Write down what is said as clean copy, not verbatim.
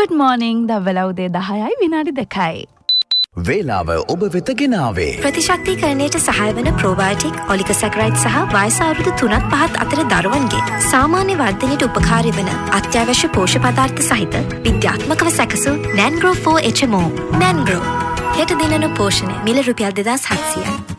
Good morning. දවල උදේ 10යි විනාඩි 2යි. වේලාව ඔබ වෙත ගෙනාවේ ප්‍රතිශක්තිකරණයට සහාය වන ප්‍රෝබයෝටික් ඔලිගොසැකරයිඩ් සහ වයස අවුරුදු 3-5 අතර දරුවන්ගේ සාමාන්‍ය වර්ධනයට උපකාරී වන අත්‍යවශ්‍ය පෝෂ්‍ය පදාර්ථ සහිත විද්‍යාත්මකව සැකසූ Nangro 4 HMO. Nangro හෙට දිනන පෝෂණය මිල රුපියල් 2700යි.